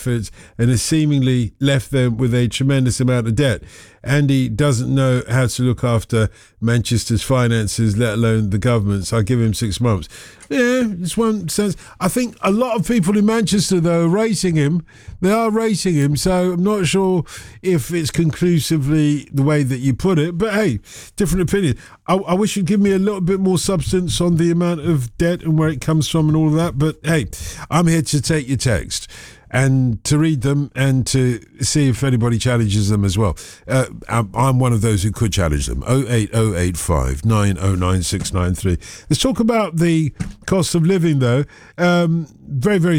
efforts and has seemingly left them with a tremendous amount of debt. Andy doesn't know how to look after Manchester's finances, let alone the government's. I give him 6 months. Yeah, it's one sense. I think a lot of people in Manchester, though, are rating him. They are rating him, so I'm not sure if it's conclusively the way that you put it. But hey, different opinion. I wish you'd give me a little bit more substance on the amount of debt and where it comes from and all of that. But hey, I'm here to take your text and to read them and to see if anybody challenges them as well. I'm one of those who could challenge them. 08085 909 693. Let's talk about the cost of living, though. Very, very